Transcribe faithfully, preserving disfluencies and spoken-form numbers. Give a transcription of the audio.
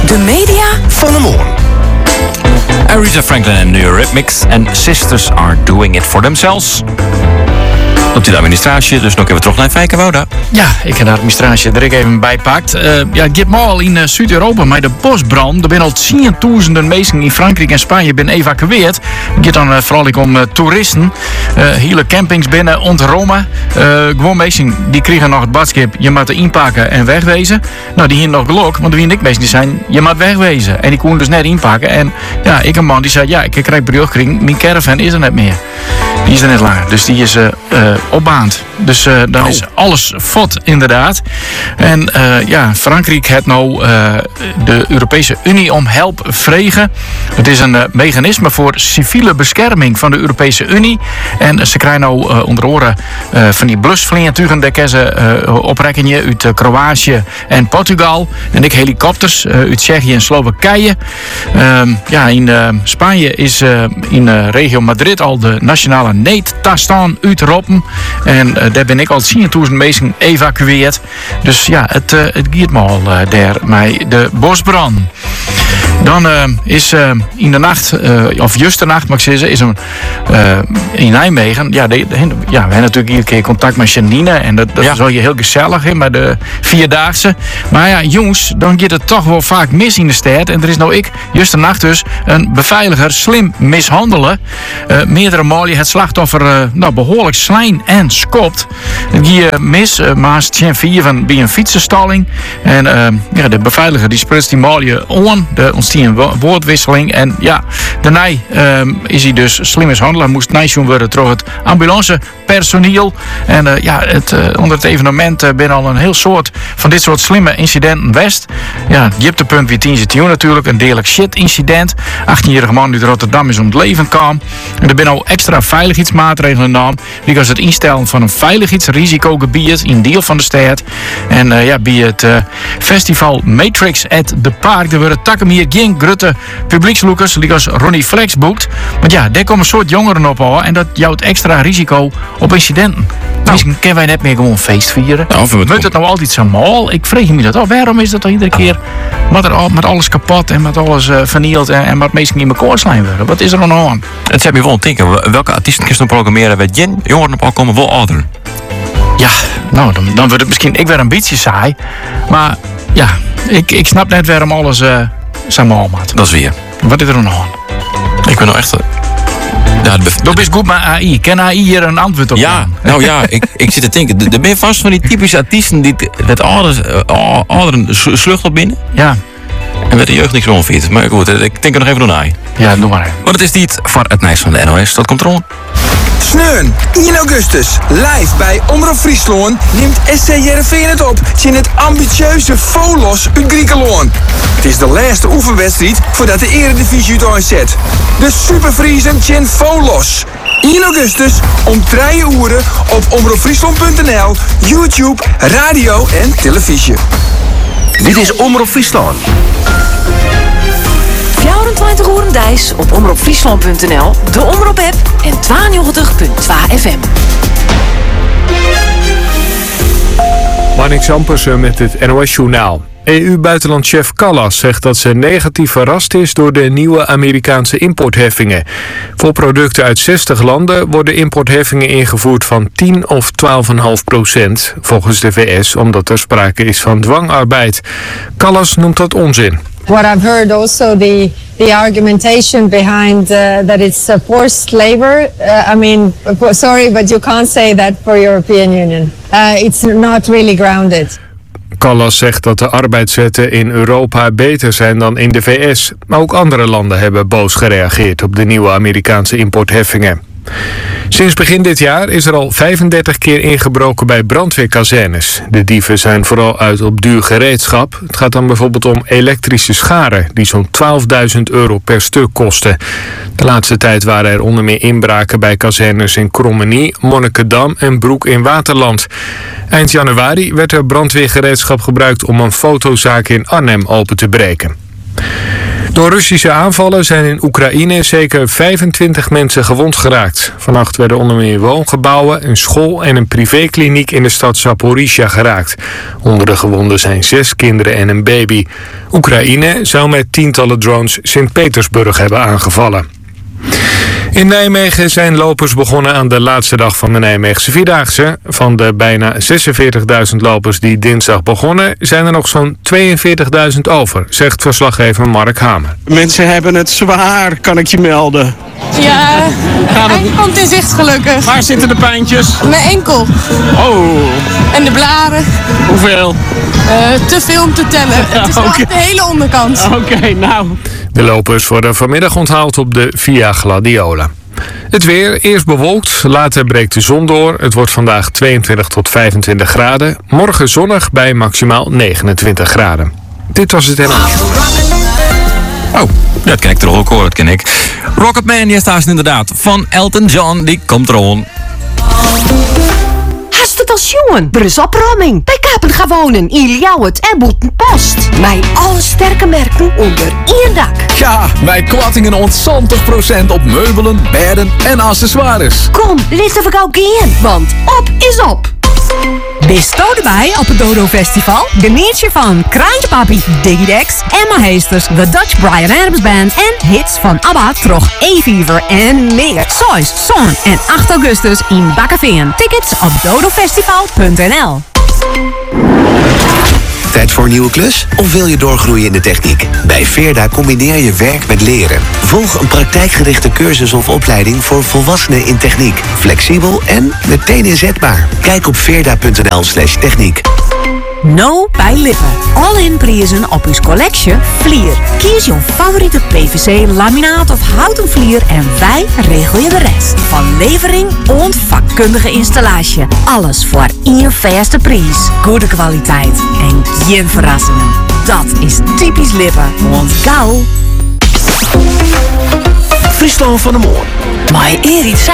De media van de morgen. Aretha Franklin en New Rhythmics en Sisters Are Doing It For Themselves. Op de administratie, dus nog even terug naar Fijke Wouda. Ja, ik heb de administratie er even bij pakt. Uh, ja, het gaat mal in uh, Zuid-Europa met de bosbrand. Er zijn al tienduizenden mensen in Frankrijk en Spanje ben evacueerd. Het gaat dan uh, vooral om uh, toeristen. Uh, hele campings binnen ont Rome. Uh, gewoon mensen die kregen nog het badschip. Je moet er inpakken en wegwezen. Nou, die hier nog geluk, want wie en ik mensen die zijn, je moet wegwezen. En die konden dus net inpakken. En ja, ik een man die zei, ja, ik krijg bericht gekregen, mijn caravan is er net meer. Die is er net langer, dus die is uh, uh, opbaand. Dus uh, dan oh. is alles fot, inderdaad. En uh, ja, Frankrijk heeft nou uh, de Europese Unie om hulp vregen. Het is een uh, mechanisme voor civiele bescherming van de Europese Unie. En uh, ze krijgen nou uh, onder oren uh, van die blusvliegtuigen, daar kunnen ze uh, oprekken uit uh, Kroatië en Portugal. En ik helikopters uh, uit Tsjechië en Slowakije. Uh, ja, in uh, Spanje is uh, in uh, regio Madrid al de nationale noodtoestand uitgeroepen. En uh, daar ben ik al tienduizend mensen evacueerd. Dus ja, het, uh, het gaat maar al uh, daar met de bosbrand. Dan uh, is uh, in de nacht, uh, of juist de nacht mag ik zeggen, is een, uh, in Nijmegen. Ja, de, de, ja, we hebben natuurlijk hier een keer contact met Janine. En dat, dat ja. is wel heel gezellig hè, met de vierdaagse. Maar ja, jongens, dan gaat het toch wel vaak mis in de stad. En er is nou ik, juist de nacht dus, een beveiliger slim mishandelen. Uh, meerdere malen het slachtoffer uh, nou, behoorlijk slijn en skopt. Het gaat mis, uh, maast vier van bij een fietsenstalling. En uh, ja, de beveiliger die sprutst die malje on. De ontstaat een woordwisseling. En ja, daarna uh, is hij dus slim mishandelen. Moest nijsjoen worden door het ambulancepersoneel. En uh, ja, het, uh, onder het evenement uh, ben al een heel soort van dit soort slimme incidenten west. Ja, je hebt de punt weer tien zitten natuurlijk. Een degelijk shit incident. achttienjarige man die uit Rotterdam is om het leven kwam. En er zijn al extra veiligheidsmaatregelen genomen. Die was het instellen van een veiligheidsrisicogebied in deel van de stad. En uh, ja, bij het uh, festival Matrix at the Park, er worden takken hier geen grote publieksloekers, die als Ronnie Flex boekt. Want ja, daar komen een soort jongeren op al en dat jouwt extra risico op incidenten. Nou. Misschien kunnen wij net meer gewoon feest vieren. Nou, Moet het, het nou altijd zo mal? Ik vreeg me dat af. Waarom is dat dan iedere keer met, er, met alles kapot en met alles uh, vernield en, en met meestal niet meer koortslijn worden? Wat is er dan aan? Het zet me wel denken, welke artiesten kunnen programmeren met Jen? Jongeren op al komen wel ouder. Ja, nou, dan, dan wordt het misschien ik weer een beetje saai. Maar ja, ik, ik snap net waarom alles uh, zo mal maakt. Dat is weer. Wat is er dan aan? Ik ben nou echt... Ja, de, dat is goed met A I. Kan A I hier een antwoord op? Ja, nou ja, ik, ik zit te denken. Er ben vast van die typische artiesten die het ouderen slucht op binnen. Ja. En met de jeugd niks meer vindt. Maar goed, ik denk er nog even door na. Ja, doe maar. Want het is niet voor het nieuws van de N O S. Dat komt erom. Sneun, in augustus, live bij Omroep Friesland, neemt S C Heerenveen het op in het ambitieuze Volos uit Griekenland. Het is de laatste oefenwedstrijd voordat de Eredivisie het aanzet. De Superfriesen tjen Volos. in augustus om drie uur op omroepfriesland punt n l, YouTube, radio en televisie. Dit is Omroep Friesland. vierentwintig uur dijs op omroepfriesland punt n l, de Omroep-app en tweeënnegentig punt twee F M. Marnix Ampersen met het N O S-journaal. E U-buitenlandchef Callas zegt dat ze negatief verrast is door de nieuwe Amerikaanse importheffingen. Voor producten uit zestig landen worden importheffingen ingevoerd van tien of twaalf komma vijf procent, volgens de V S, omdat er sprake is van dwangarbeid. Callas noemt dat onzin. What I've heard also the the argumentation behind uh, that it's uh, forced labor. Uh, I mean, sorry, but you can't say that for European Union. Uh, it's not really grounded. Callas zegt dat de arbeidswetten in Europa beter zijn dan in de V S. Maar ook andere landen hebben boos gereageerd op de nieuwe Amerikaanse importheffingen. Sinds begin dit jaar is er al vijfendertig keer ingebroken bij brandweerkazernes. De dieven zijn vooral uit op duur gereedschap. Het gaat dan bijvoorbeeld om elektrische scharen die zo'n twaalfduizend euro per stuk kosten. De laatste tijd waren er onder meer inbraken bij kazernes in Krommenie, Monnikendam en Broek in Waterland. Eind januari werd er brandweergereedschap gebruikt om een fotozaak in Arnhem open te breken. Door Russische aanvallen zijn in Oekraïne zeker vijfentwintig mensen gewond geraakt. Vannacht werden onder meer woongebouwen, een school en een privékliniek in de stad Zaporizhia geraakt. Onder de gewonden zijn zes kinderen en een baby. Oekraïne zou met tientallen drones Sint-Petersburg hebben aangevallen. In Nijmegen zijn lopers begonnen aan de laatste dag van de Nijmeegse Vierdaagse. Van de bijna zesenveertigduizend lopers die dinsdag begonnen, zijn er nog zo'n tweeënveertigduizend over, zegt verslaggever Mark Hamer. Mensen hebben het zwaar, kan ik je melden. Ja, hij komt in zicht gelukkig. Waar zitten de pijntjes? Mijn enkel. Oh. En de blaren. Hoeveel? Uh, te veel om te tellen. Het is Oké. okay. De hele onderkant. Oké, okay, nou. De lopers worden vanmiddag onthaald op de Via Gladiola. Het weer, eerst bewolkt, later breekt de zon door. Het wordt vandaag tweeëntwintig tot vijfentwintig graden. Morgen zonnig bij maximaal negenentwintig graden. Dit was het N L. Oh, dat ken ik toch ook hoor, dat ken ik. Rocketman, die staat inderdaad. Van Elton John, die komt er on. Hast het als jongen? Er is opruiming. Bij Kapen gaan wonen in Ljouwert en Boetenpost. Met alle sterke merken onder één dak. Ja, bij Kwattingen ontzontig procent op meubelen, bedden en accessoires. Kom, licht even gauw gaan, want op is op. Bist u erbij op het Dodo Festival? Geniet je van Kraantje Papi, Digidex, Emma Heesters, The Dutch Bryan Adams Band en hits van ABBA, Trog, E-Fever en meer. Sois, Son en acht augustus in Bakkeveen. Tickets op dodofestival punt n l. Tijd voor een nieuwe klus? Of wil je doorgroeien in de techniek? Bij Veerda combineer je werk met leren. Volg een praktijkgerichte cursus of opleiding voor volwassenen in techniek. Flexibel en meteen inzetbaar. Kijk op veerda punt n l slash techniek. No bij Lippen. All-in prijzen op uw collection Vlier. Kies jouw favoriete P V C, laminaat of houten vlier en wij regelen je de rest. Van levering en vakkundige installatie. Alles voor één vaste prijs. Goede kwaliteit en geen verrassingen. Dat is typisch Lippen. Want gauw. Friesland van de Moor. Maar eer iets